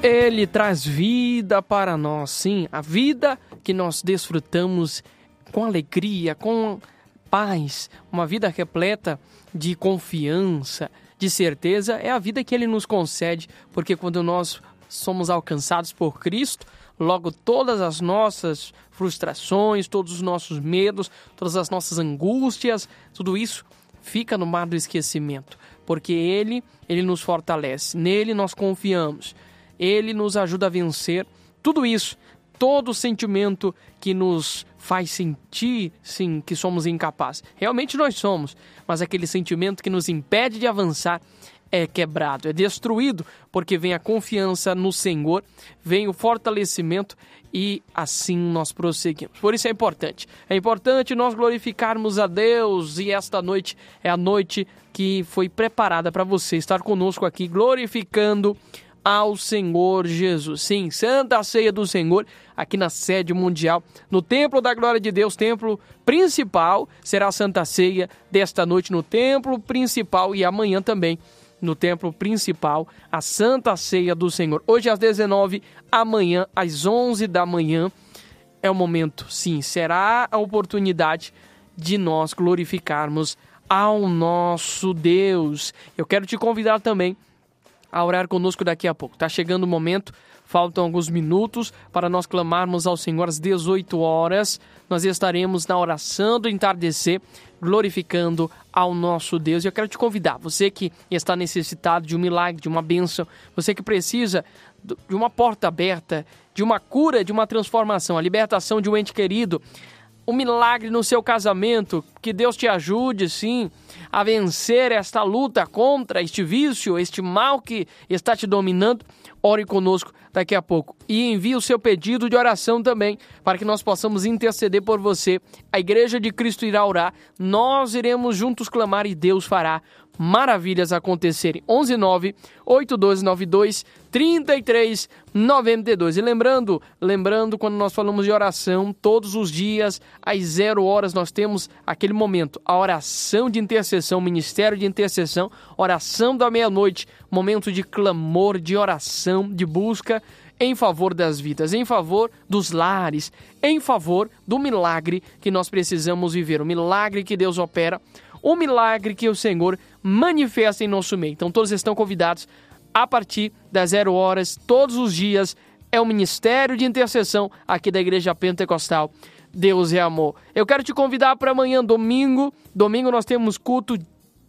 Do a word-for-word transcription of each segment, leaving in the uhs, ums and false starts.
Ele traz vida para nós, sim, a vida que nós desfrutamos com alegria, com paz, uma vida repleta de confiança, de certeza, é a vida que Ele nos concede, porque quando nós somos alcançados por Cristo, logo todas as nossas frustrações, todos os nossos medos, todas as nossas angústias, tudo isso fica no mar do esquecimento, porque Ele, Ele nos fortalece, nele nós confiamos, Ele nos ajuda a vencer tudo isso, todo sentimento que nos faz sentir, sim, que somos incapazes. Realmente nós somos, mas aquele sentimento que nos impede de avançar é quebrado, é destruído, porque vem a confiança no Senhor, vem o fortalecimento e assim nós prosseguimos. Por isso é importante, é importante nós glorificarmos a Deus, e esta noite é a noite que foi preparada para você estar conosco aqui, glorificando ao Senhor Jesus. Sim, Santa Ceia do Senhor, aqui na sede mundial, no Templo da Glória de Deus, templo principal, será a Santa Ceia desta noite no templo principal e amanhã também no templo principal, a Santa Ceia do Senhor. Hoje às dezenove, amanhã às onze da manhã, é o momento, sim, será a oportunidade de nós glorificarmos ao nosso Deus. Eu quero te convidar também a orar conosco daqui a pouco. Está chegando o momento, faltam alguns minutos para nós clamarmos ao Senhor. Às dezoito horas, nós estaremos na oração do entardecer, glorificando ao nosso Deus. E eu quero te convidar, você que está necessitado de um milagre, de uma bênção, você que precisa de uma porta aberta, de uma cura, de uma transformação, a libertação de um ente querido, um milagre no seu casamento, que Deus te ajude, sim, a vencer esta luta contra este vício, este mal que está te dominando. Ore conosco daqui a pouco e envie o seu pedido de oração também, para que nós possamos interceder por você. A Igreja de Cristo irá orar, nós iremos juntos clamar e Deus fará maravilhas acontecerem. onze nove oito dois nove dois três três nove dois. E lembrando, lembrando, quando nós falamos de oração, todos os dias, às zero horas, nós temos aquele momento, a oração de intercessão, ministério de intercessão, oração da meia-noite, momento de clamor, de oração, de busca em favor das vidas, em favor dos lares, em favor do milagre que nós precisamos viver, o milagre que Deus opera, o milagre que o Senhor manifesta em nosso meio. Então todos estão convidados a partir das zero horas, todos os dias, é o ministério de intercessão aqui da Igreja Pentecostal. Deus é amor. Eu quero te convidar para amanhã, domingo. Domingo nós temos culto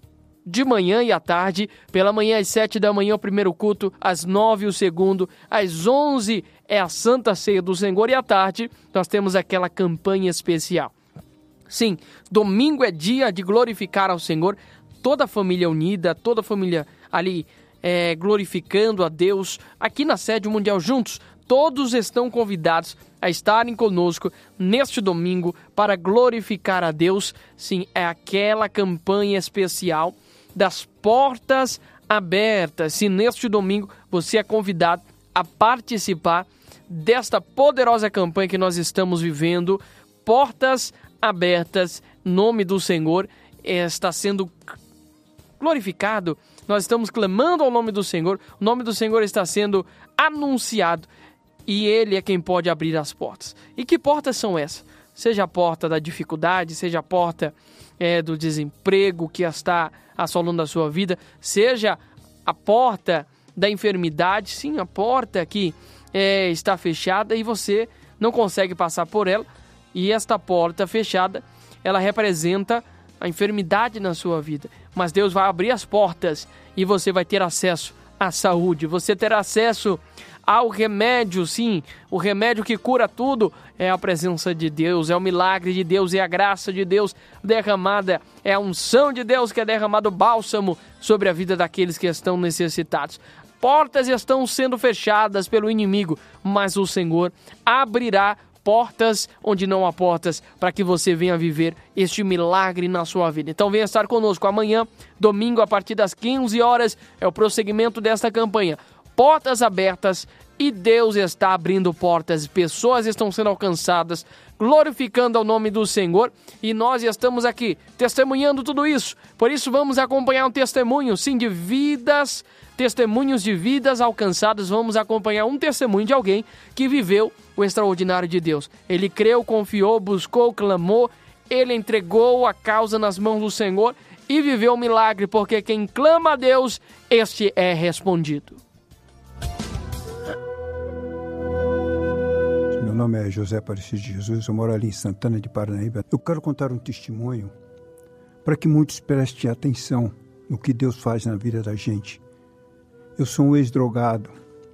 de manhã e à tarde. Pela manhã às sete da manhã o primeiro culto, às nove o segundo, às onze é a Santa Ceia do Senhor e à tarde nós temos aquela campanha especial. Sim, domingo é dia de glorificar ao Senhor, toda a família unida, toda a família ali é, glorificando a Deus, aqui na sede mundial juntos. Todos estão convidados a estarem conosco neste domingo para glorificar a Deus. Sim, é aquela campanha especial das portas abertas. Sim, neste domingo você é convidado a participar desta poderosa campanha que nós estamos vivendo, Portas Abertas, nome do Senhor está sendo glorificado, nós estamos clamando ao nome do Senhor, o nome do Senhor está sendo anunciado e Ele é quem pode abrir as portas. E que portas são essas? Seja a porta da dificuldade, seja a porta é, do desemprego que está assolando a sua vida, seja a porta da enfermidade, sim, a porta que é, está fechada e você não consegue passar por ela. E esta porta fechada, ela representa a enfermidade na sua vida. Mas Deus vai abrir as portas e você vai ter acesso à saúde. Você terá acesso ao remédio, sim. O remédio que cura tudo é a presença de Deus, é o milagre de Deus, é a graça de Deus derramada, é a unção de Deus que é derramado bálsamo sobre a vida daqueles que estão necessitados. Portas estão sendo fechadas pelo inimigo, mas o Senhor abrirá portas onde não há portas, para que você venha viver este milagre na sua vida. Então venha estar conosco amanhã, domingo, a partir das quinze horas, é o prosseguimento desta campanha. portas abertas e Deus está abrindo portas, pessoas estão sendo alcançadas, glorificando ao nome do Senhor, e nós estamos aqui testemunhando tudo isso. Por isso vamos acompanhar um testemunho, sim, de vidas, testemunhos de vidas alcançadas. Vamos acompanhar um testemunho de alguém que viveu o extraordinário de Deus. Ele creu, confiou, buscou, clamou, ele entregou a causa nas mãos do Senhor e viveu um milagre, porque quem clama a Deus, este é respondido. Meu nome é José Aparecido de Jesus, eu moro ali em Santana de Parnaíba. Eu quero contar um testemunho para que muitos prestem atenção no que Deus faz na vida da gente. Eu sou um ex-drogado.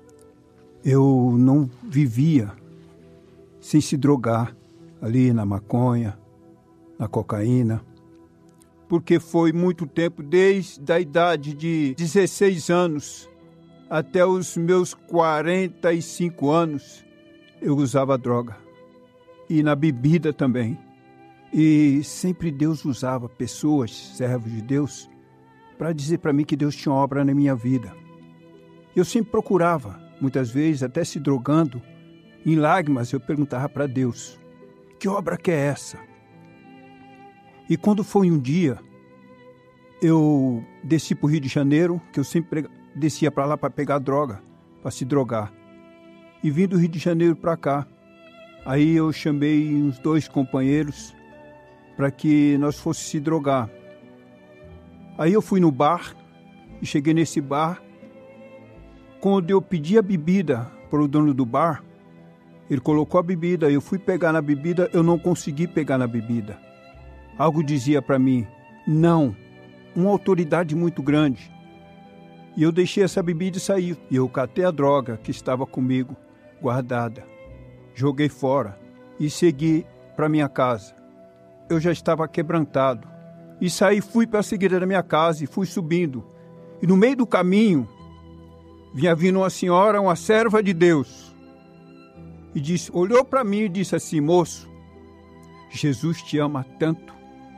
Eu não vivia sem se drogar ali na maconha, na cocaína, porque foi muito tempo, desde a idade de dezesseis anos até os meus quarenta e cinco anos, eu usava droga. E na bebida também. E sempre Deus usava pessoas, servos de Deus, para dizer para mim que Deus tinha obra na minha vida. Eu sempre procurava, muitas vezes até se drogando, em lágrimas eu perguntava para Deus, que obra que é essa? E quando foi um dia, eu desci para o Rio de Janeiro, que eu sempre descia para lá para pegar droga, para se drogar. E vim do Rio de Janeiro para cá. Aí eu chamei uns dois companheiros para que nós fôssemos se drogar. Aí eu fui no bar e cheguei nesse bar. Quando eu pedi a bebida para o dono do bar, ele colocou a bebida, eu fui pegar na bebida, eu não consegui pegar na bebida. Algo dizia para mim, não, uma autoridade muito grande. E eu deixei essa bebida e saí. E eu catei a droga que estava comigo, guardada. Joguei fora e segui para minha casa. Eu já estava quebrantado. E saí, fui para a seguida da minha casa e fui subindo. E no meio do caminho, vinha vindo uma senhora, uma serva de Deus. E disse, olhou para mim e disse assim, moço, Jesus te ama tanto.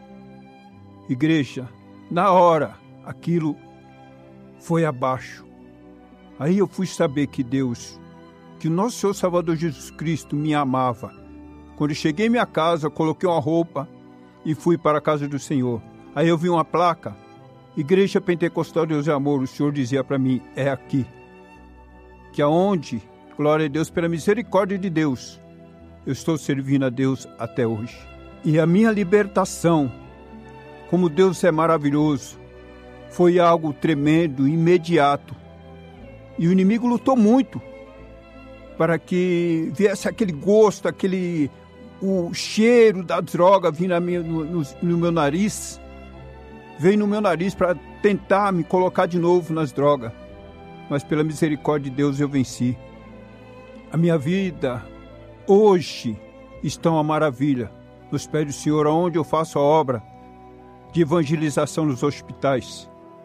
Igreja, na hora, aquilo foi abaixo. Aí eu fui saber que Deus, que o nosso Senhor Salvador Jesus Cristo me amava. Quando eu cheguei em minha casa, coloquei uma roupa e fui para a casa do Senhor. Aí eu vi uma placa, Igreja Pentecostal Deus e Amor. O Senhor dizia para mim, é aqui. Que aonde, glória a Deus, pela misericórdia de Deus, eu estou servindo a Deus até hoje. E a minha libertação, como Deus é maravilhoso, foi algo tremendo, imediato. E o inimigo lutou muito para que viesse aquele gosto, aquele o cheiro da droga vir na minha, no, no, no meu nariz. Veio no meu nariz para tentar me colocar de novo nas drogas. Mas pela misericórdia de Deus eu venci. A minha vida hoje está uma maravilha. Nos pés do Senhor, onde eu faço a obra de evangelização nos hospitais.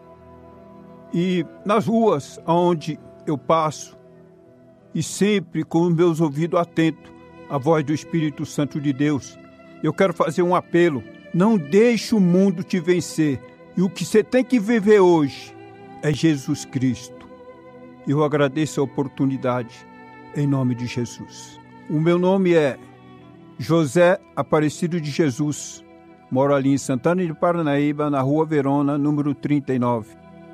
E nas ruas onde eu passo, e sempre com os meus ouvidos atentos à voz do Espírito Santo de Deus, eu quero fazer um apelo. Não deixe o mundo te vencer. E o que você tem que viver hoje é Jesus Cristo. Eu agradeço a oportunidade, em nome de Jesus. O meu nome é José Aparecido de Jesus. Moro ali em Santana de Parnaíba, na Rua Verona, número trinta e nove.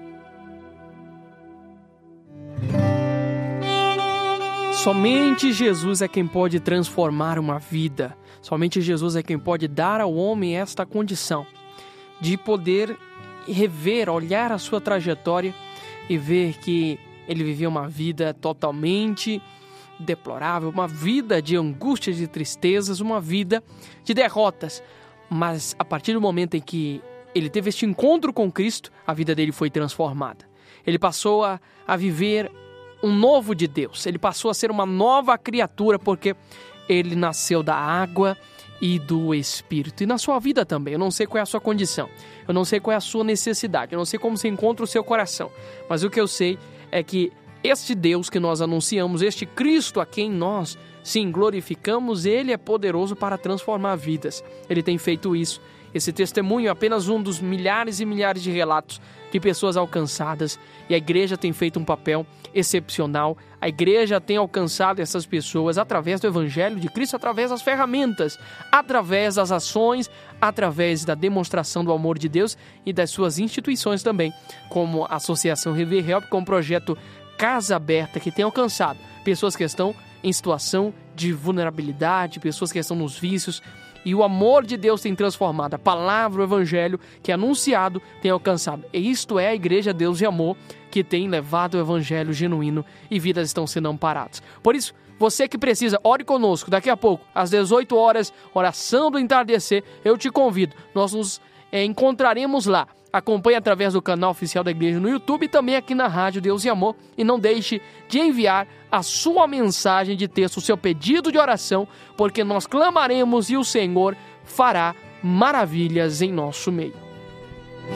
Somente Jesus é quem pode transformar uma vida. Somente Jesus é quem pode dar ao homem esta condição de poder rever, olhar a sua trajetória e ver que ele viveu uma vida totalmente deplorável, uma vida de angústias e tristezas, uma vida de derrotas. Mas a partir do momento em que ele teve este encontro com Cristo, a vida dele foi transformada. Ele passou a, a viver um novo de Deus. Ele passou a ser uma nova criatura porque ele nasceu da água e do Espírito. E na sua vida também. Eu não sei qual é a sua condição. Eu não sei qual é a sua necessidade. Eu não sei como se encontra o seu coração. Mas o que eu sei é que este Deus que nós anunciamos, este Cristo a quem nós, sim, glorificamos, Ele é poderoso para transformar vidas. Ele tem feito isso Esse testemunho é apenas um dos milhares e milhares de relatos de pessoas alcançadas, e a igreja tem feito um papel excepcional. A igreja tem alcançado essas pessoas através do Evangelho de Cristo, através das ferramentas, através das ações, através da demonstração do amor de Deus e das suas instituições também, como a Associação River Help, com o projeto Casa Aberta, que tem alcançado pessoas que estão em situação de vulnerabilidade, pessoas que estão nos vícios, e o amor de Deus tem transformado. A palavra, o Evangelho que é anunciado tem alcançado. E isto é a Igreja Deus e Amor, que tem levado o Evangelho genuíno e vidas estão sendo amparadas. Por isso, você que precisa, ore conosco. Daqui a pouco, às dezoito horas, oração do entardecer, eu te convido. Nós nos é, encontraremos lá. Acompanhe através do canal oficial da igreja no YouTube e também aqui na Rádio Deus e Amor. E não deixe de enviar a sua mensagem de texto, o seu pedido de oração, porque nós clamaremos e o Senhor fará maravilhas em nosso meio.